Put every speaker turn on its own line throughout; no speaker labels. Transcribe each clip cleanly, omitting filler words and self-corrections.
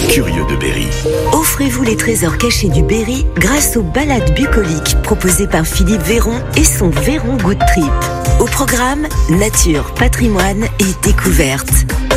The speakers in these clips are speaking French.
Curieux de Berry.
Offrez-vous les trésors cachés du Berry grâce aux balades bucoliques proposées par Philippe Véron et son Véron Good Trip. Au programme, nature, patrimoine et découverte.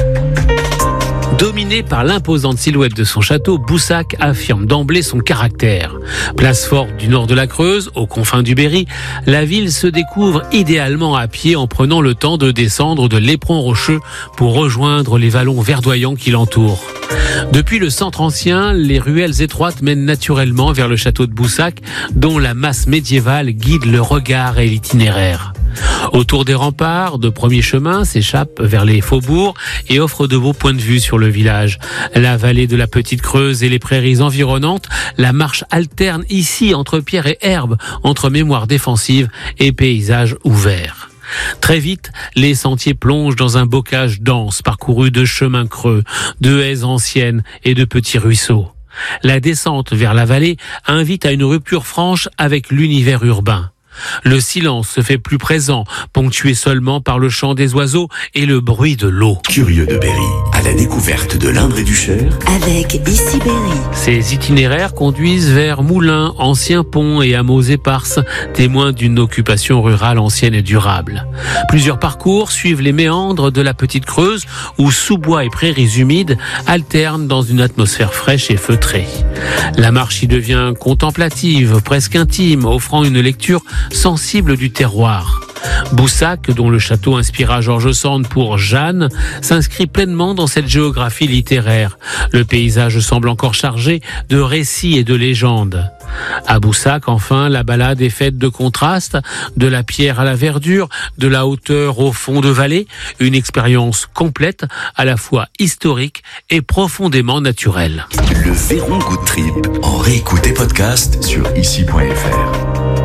Dominé par l'imposante silhouette de son château, Boussac affirme d'emblée son caractère. Place forte du nord de la Creuse, aux confins du Berry, la ville se découvre idéalement à pied en prenant le temps de descendre de l'éperon rocheux pour rejoindre les vallons verdoyants qui l'entourent. Depuis le centre ancien, les ruelles étroites mènent naturellement vers le château de Boussac, dont la masse médiévale guide le regard et l'itinéraire. Autour des remparts, de premiers chemins s'échappent vers les faubourgs et offrent de beaux points de vue sur le village. La vallée de la Petite Creuse et les prairies environnantes, la marche alterne ici entre pierre et herbe, entre mémoire défensive et paysages ouverts. Très vite, les sentiers plongent dans un bocage dense, parcouru de chemins creux, de haies anciennes et de petits ruisseaux. La descente vers la vallée invite à une rupture franche avec l'univers urbain. Le silence se fait plus présent, ponctué seulement par le chant des oiseaux et le bruit de l'eau.
Curieux de Berry, à la découverte de l'Indre et du Cher
avec Ici Berry.
Ces itinéraires conduisent vers moulins, anciens ponts et hameaux éparses, témoins d'une occupation rurale ancienne et durable. Plusieurs parcours suivent les méandres de la Petite Creuse, où sous-bois et prairies humides alternent dans une atmosphère fraîche et feutrée. La marche y devient contemplative, presque intime, offrant une lecture sensible du terroir. Boussac, dont le château inspira George Sand pour Jeanne, s'inscrit pleinement dans cette géographie littéraire. Le paysage semble encore chargé de récits et de légendes. À Boussac, enfin, la balade est faite de contrastes, de la pierre à la verdure, de la hauteur au fond de vallée, une expérience complète, à la fois historique et profondément naturelle.
Le Véron Good Trip, en réécoute et podcast sur ici.fr.